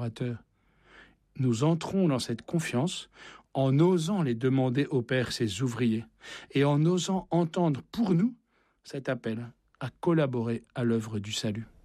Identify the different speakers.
Speaker 1: collaborateurs. Nous entrons dans cette confiance en osant les demander au Père, ses ouvriers, et en osant entendre pour nous cet appel à collaborer à l'œuvre du salut.